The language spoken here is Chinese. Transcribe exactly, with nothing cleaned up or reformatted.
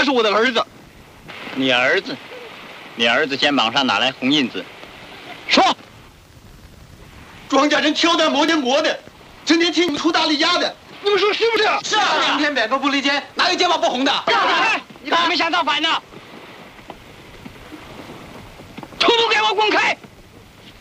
他是我的儿子。 你儿子？你儿子肩膀上哪来红印子？ 说。庄稼人挑担磨天磨的，整天替你们出大力压的，你们说是不是？ 是啊，明天百个不离间，哪有肩膀不红的？ 哎，你还没想造反呢！ 统统给我滚开！